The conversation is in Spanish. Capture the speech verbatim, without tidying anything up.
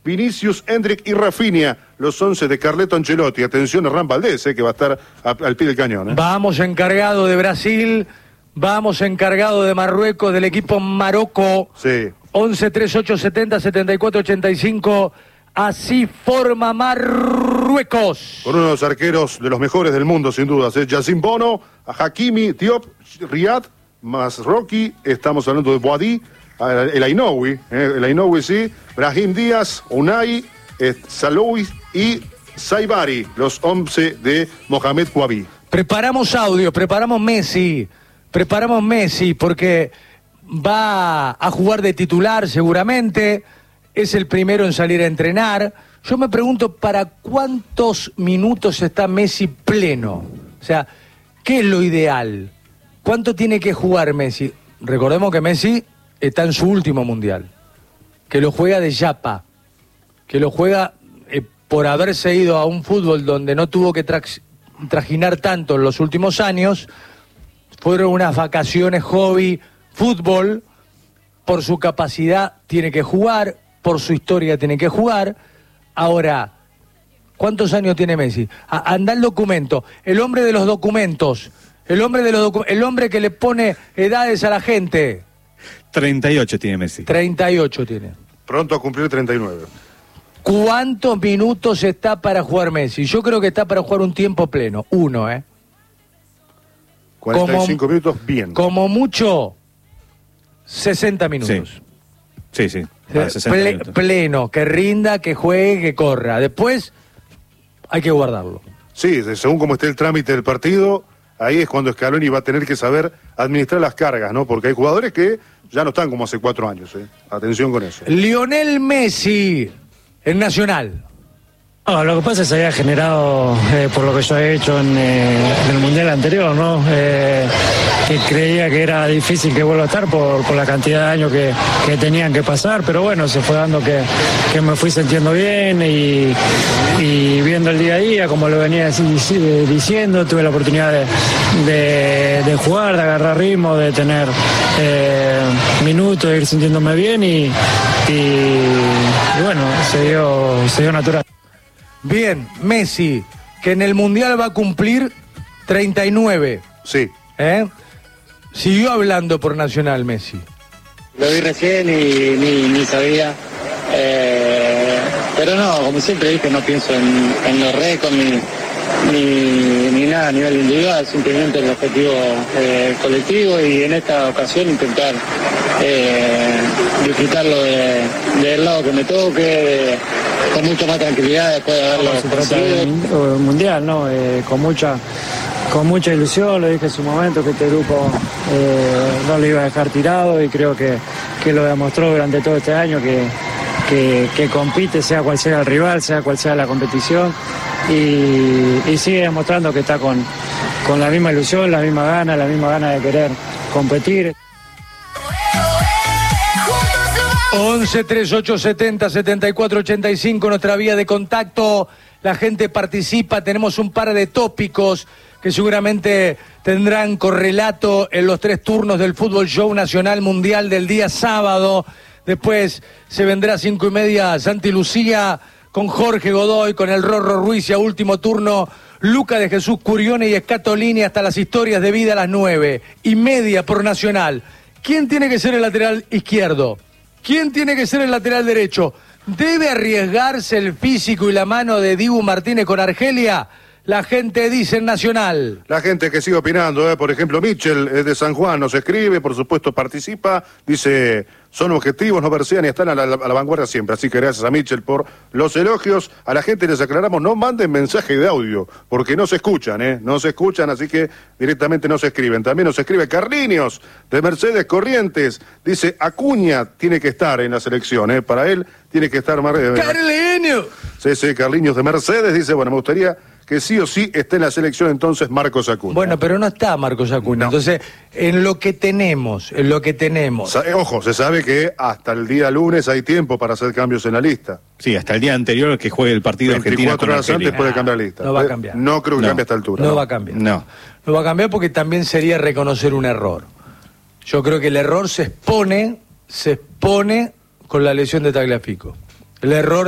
Vinicius, Endrick y Rafinha, los once de Carleto Ancelotti. Atención a Hernán Valdés, eh, que va a estar a, al pie del cañón. Eh. Vamos encargado de Brasil, vamos encargado de Marruecos, del equipo Marocco. Sí. once, treinta y ocho, setenta, setenta y cuatro, ochenta y cinco. Así forma Marruecos. Con uno de los arqueros de los mejores del mundo, sin dudas. ¿eh? Yacine Bono, Hakimi, Diop, Riyad, Mazroki. Estamos hablando de Boadi, el Ainoui, eh, el Ainoui, sí. Brahim Díaz, Unai, eh, Saloui y Saibari, los once de Mohamed Kouabi. Preparamos audio, preparamos Messi, preparamos Messi porque va a jugar de titular seguramente. Es el primero en salir a entrenar. Yo me pregunto, ¿para cuántos minutos está Messi pleno? O sea, ¿qué es lo ideal? ¿Cuánto tiene que jugar Messi? Recordemos que Messi está en su último mundial, que lo juega de yapa, que lo juega eh, por haberse ido a un fútbol donde no tuvo que tra trajinar tanto en los últimos años. Fueron unas vacaciones hobby, fútbol. Por su capacidad tiene que jugar, por su historia tiene que jugar. Ahora, ¿cuántos años tiene Messi? A anda el documento, el hombre de los documentos, el hombre de los docu el hombre que le pone edades a la gente. treinta y ocho tiene Messi. treinta y ocho tiene. Pronto a cumplir treinta y nueve. ¿Cuántos minutos está para jugar Messi? Yo creo que está para jugar un tiempo pleno. Uno, ¿eh? cuarenta y cinco como, minutos, bien. Como mucho, sesenta minutos. Sí, sí. sí. O sea, ple, pleno, que rinda, que juegue, que corra. Después hay que guardarlo. Sí, según como esté el trámite del partido, ahí es cuando Scaloni va a tener que saber administrar las cargas, ¿no? Porque hay jugadores que ya no están como hace cuatro años, ¿eh? Atención con eso. Lionel Messi, en Nacional. No, lo que pasa es que se había generado, eh, por lo que yo he hecho en, eh, en el Mundial anterior, ¿no? Eh, que creía que era difícil que vuelva a estar por, por la cantidad de años que, que tenían que pasar, pero bueno, se fue dando que, que me fui sintiendo bien y, y viendo el día a día, como lo venía diciendo, tuve la oportunidad de, de, de jugar, de agarrar ritmo, de tener eh, minutos, de ir sintiéndome bien y, y, y bueno, se dio, se dio natural. Bien, Messi, que en el Mundial va a cumplir treinta y nueve. Sí. ¿Eh? Siguió hablando por Nacional Messi. Lo vi recién y ni, ni sabía. Eh, pero no, como siempre dije, no pienso en, en los récords ni, ni, ni nada a nivel individual, simplemente el objetivo eh, colectivo y en esta ocasión intentar eh, disfrutarlo de, del lado que me toque, de, con mucha más tranquilidad después de haberlo conseguido. El mundial, ¿no? Eh, con mucha con mucha ilusión, lo dije en su momento que este grupo eh, no lo iba a dejar tirado y creo que, que lo demostró durante todo este año que, que, que compite sea cual sea el rival, sea cual sea la competición y, y sigue demostrando que está con, con la misma ilusión, la misma gana, la misma gana de querer competir. once, treinta y ocho, setenta, setenta y cuatro, ochenta y cinco, nuestra vía de contacto. La gente participa, tenemos un par de tópicos que seguramente tendrán correlato en los tres turnos del Fútbol Show Nacional Mundial del día sábado. Después se vendrá a cinco y media Santi Lucía con Jorge Godoy, con el Rorro Ruiz y a último turno Luca de Jesús Curione y Scatolini hasta las historias de vida a las nueve y media por Nacional. ¿Quién tiene que ser el lateral izquierdo? ¿Quién tiene que ser el lateral derecho? ¿Debe arriesgarse el físico y la mano de Dibu Martínez con Argelia? La gente dice en Nacional. La gente que sigue opinando, ¿eh? Por ejemplo, Michel es de San Juan, nos escribe, por supuesto participa, dice, son objetivos, no persigan y están a la, a la vanguardia siempre. Así que gracias a Michel por los elogios. A la gente les aclaramos, no manden mensaje de audio, porque no se escuchan, ¿eh? No se escuchan, así que directamente no se escriben. También nos escribe Carliños, de Mercedes Corrientes, dice, Acuña tiene que estar en la selección, ¿eh? Para él tiene que estar... Eh, ¡Carliños! Sí, sí, Carliños de Mercedes, dice, bueno, me gustaría... que sí o sí esté en la selección entonces Marcos Acuña. Bueno, pero no está Marcos Acuña. No. Entonces, en lo que tenemos, en lo que tenemos... Sa ojo, se sabe que hasta el día lunes hay tiempo para hacer cambios en la lista. Sí, hasta el día anterior que juegue el partido Argentina con horas antes puede cambiar la lista. No va a cambiar. No creo que no. cambie a esta altura. No, no va a cambiar. No. No va a cambiar porque también sería reconocer un error. Yo creo que el error se expone, se expone con la lesión de Tagliafico. El error